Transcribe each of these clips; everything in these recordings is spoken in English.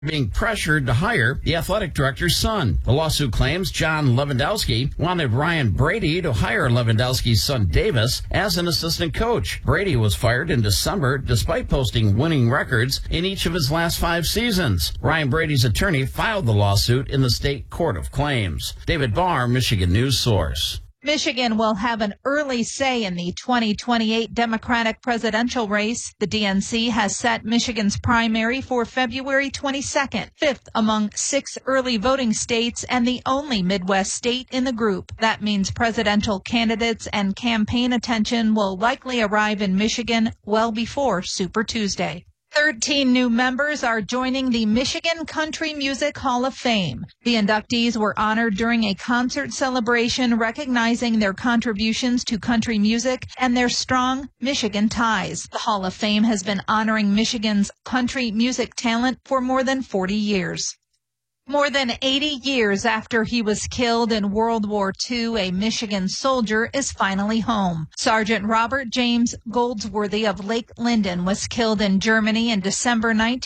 being pressured to hire the athletic director's son. The lawsuit claims John Lewandowski wanted Ryan Brady to hire Lewandowski's son Davis as an assistant coach. Brady was fired in December despite posting winning records in each of his last 5 seasons. Ryan Brady's attorney filed the lawsuit in the state court of claims. David Barr, Michigan News Source. Michigan will have an early say in the 2028 Democratic presidential race. The DNC has set Michigan's primary for February 22nd, 5th among 6 early voting states and the only Midwest state in the group. That means presidential candidates and campaign attention will likely arrive in Michigan well before Super Tuesday. 13 new members are joining the Michigan Country Music Hall of Fame. The inductees were honored during a concert celebration recognizing their contributions to country music and their strong Michigan ties. The Hall of Fame has been honoring Michigan's country music talent for more than 40 years. More than 80 years after he was killed in World War II, a Michigan soldier is finally home. Sergeant Robert James Goldsworthy of Lake Linden was killed in Germany in December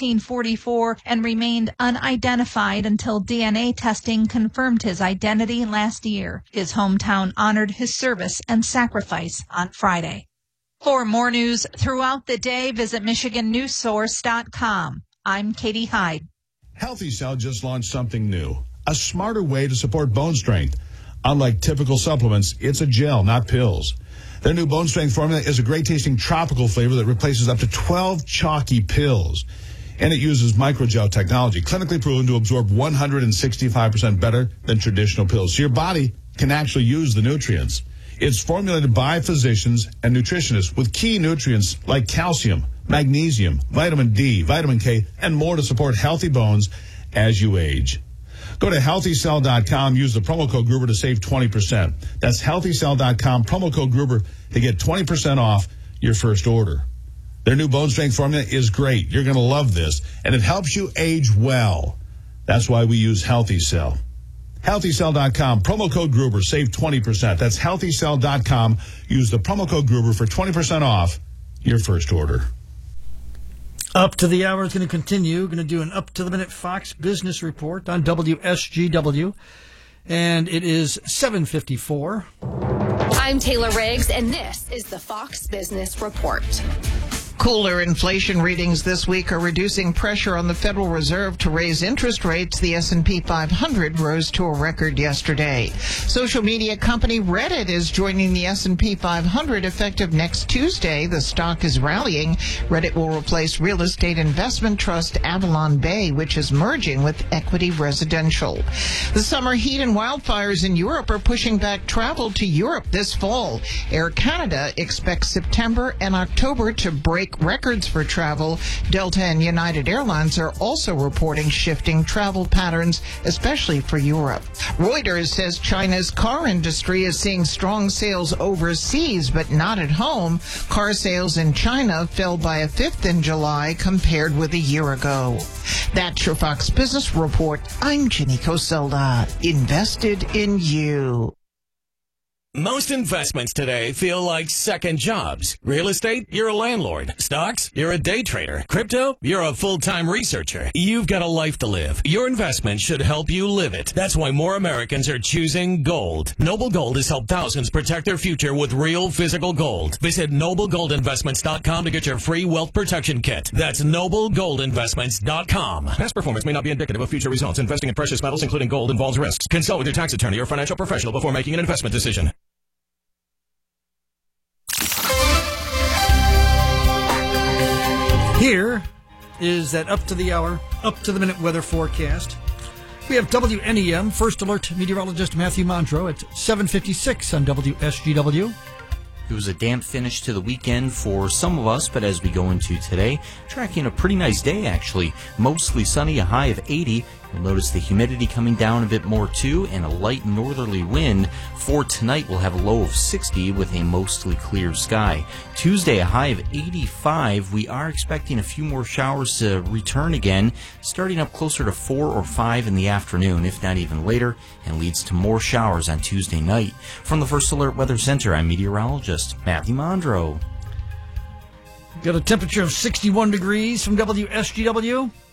1944 and remained unidentified until DNA testing confirmed his identity last year. His hometown honored his service and sacrifice on Friday. For more news throughout the day, visit MichiganNewsSource.com. I'm Katie Hyde. Healthy Cell just launched something new, a smarter way to support bone strength. Unlike typical supplements, it's a gel, not pills. Their new bone strength formula is a great-tasting tropical flavor that replaces up to 12 chalky pills. And it uses microgel technology, clinically proven to absorb 165% better than traditional pills. So your body can actually use the nutrients. It's formulated by physicians and nutritionists with key nutrients like calcium, magnesium, vitamin D, vitamin K, and more to support healthy bones as you age. Go to HealthyCell.com, use the promo code Gruber to save 20%. That's HealthyCell.com, promo code Gruber to get 20% off your first order. Their new bone strength formula is great. You're going to love this, and it helps you age well. That's why we use Healthy Cell. HealthyCell.com, promo code Gruber, save 20%. That's HealthyCell.com. Use the promo code Gruber for 20% off your first order. Up to the Hour is going to continue. Going to do an up-to-the-minute Fox Business Report on WSGW. And it is 7:54. I'm Taylor Riggs, and this is the Fox Business Report. Cooler inflation readings this week are reducing pressure on the Federal Reserve to raise interest rates. The S&P 500 rose to a record yesterday. Social media company Reddit is joining the S&P 500 effective next Tuesday. The stock is rallying. Reddit will replace real estate investment trust Avalon Bay, which is merging with Equity Residential. The summer heat and wildfires in Europe are pushing back travel to Europe this fall. Air Canada expects September and October to break records for travel. Delta and United Airlines are also reporting shifting travel patterns, especially for Europe. Reuters says China's car industry is seeing strong sales overseas, but not at home. Car sales in China fell by a fifth in July compared with a year ago. That's your Fox Business Report. I'm Ginny Coselda. Invested in you. Most investments today feel like second jobs. Real estate, you're a landlord. Stocks, you're a day trader. Crypto, you're a full-time researcher. You've got a life to live. Your investment should help you live it. That's why more Americans are choosing gold. Noble Gold has helped thousands protect their future with real physical gold. Visit NobleGoldInvestments.com to get your free wealth protection kit. That's NobleGoldInvestments.com. Past performance may not be indicative of future results. Investing in precious metals, including gold, involves risks. Consult with your tax attorney or financial professional before making an investment decision. Here is that up-to-the-hour, up-to-the-minute weather forecast. We have WNEM First Alert meteorologist Matthew Mondro at 7:56 on WSGW. It was a damp finish to the weekend for some of us, but as we go into today, tracking a pretty nice day, actually. Mostly sunny, a high of 80. You'll notice the humidity coming down a bit more, too, and a light northerly wind. For tonight, we'll have a low of 60 with a mostly clear sky. Tuesday, a high of 85. We are expecting a few more showers to return again, starting up closer to 4 or 5 in the afternoon, if not even later, and leads to more showers on Tuesday night. From the First Alert Weather Center, I'm meteorologist Matthew Mondro. Got a temperature of 61 degrees from WSGW.